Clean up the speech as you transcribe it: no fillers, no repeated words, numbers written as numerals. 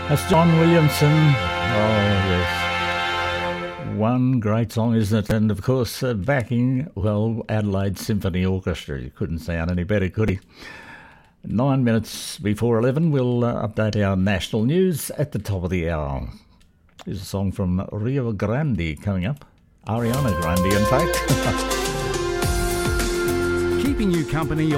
That's John Williamson. Oh, yes. One great song, isn't it? And, of course, backing, well, Adelaide Symphony Orchestra. You couldn't sound any better, could he? 9 minutes before 11, we'll update our national news at the top of the hour. Here's a song from Rio Grande coming up. Ariana Grande, in fact. Keeping you company